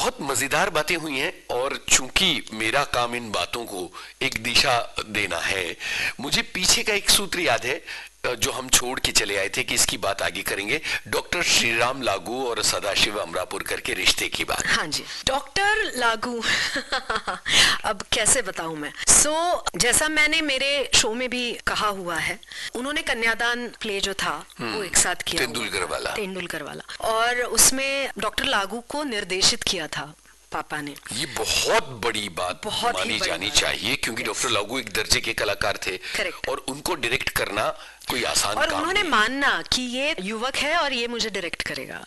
बहुत मजेदार बातें हुई हैं और चूंकि मेरा काम इन बातों को एक दिशा देना है, मुझे पीछे का एक सूत्र याद है जो हम छोड़ के चले आए थे कि इसकी बात आगे करेंगे। डॉक्टर श्रीराम लागू और सदाशिव अमरापुरकर के रिश्ते की बात। हाँ जी, डॉक्टर लागू अब कैसे बताऊं मैं। जैसा मैंने मेरे शो में भी कहा हुआ है, उन्होंने कन्यादान प्ले जो था वो एक साथ किया, तेंदुलकर वाला, और उसमें डॉक्टर लागू को निर्देशित किया था पापा ने। ये बहुत बड़ी बात मानी जानी चाहिए क्योंकि डॉक्टर लागू एक दर्जे के कलाकार थे। करेक्ट। और उनको डायरेक्ट करना कोई आसान काम नहीं। और उन्होंने मानना कि ये युवक है और ये मुझे डायरेक्ट करेगा।